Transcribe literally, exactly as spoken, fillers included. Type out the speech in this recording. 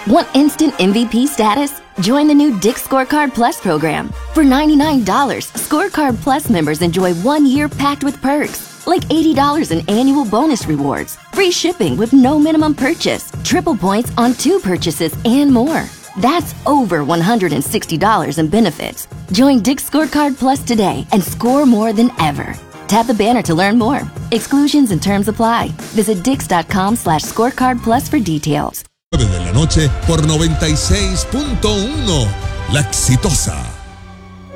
Want instant M V P status? Join the new Dick's Scorecard Plus program. For ninety-nine dollars, Scorecard Plus members enjoy one year packed with perks, like eighty dollars in annual bonus rewards, free shipping with no minimum purchase, triple points on two purchases, and more. That's over one hundred sixty dollars in benefits. Join Dick's Scorecard Plus today and score more than ever. Tap the banner to learn more. Exclusions and terms apply. Visit dix.com slash scorecard plus for details. nueve de la noche por noventa y seis punto uno. La Exitosa.